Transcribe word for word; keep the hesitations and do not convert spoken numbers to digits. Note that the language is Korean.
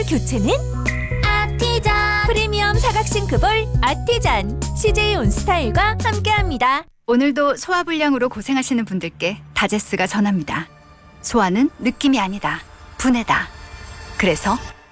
싱크볼 교체는 아티잔. 프리미엄 사각싱크볼 아티잔. 씨제이 온스타일과 함께합니다. 오늘도 소화불량으로 고생하시는 분들께 다제스가 전합니다. 소화는 느낌이 아니다. 분해다. 그래서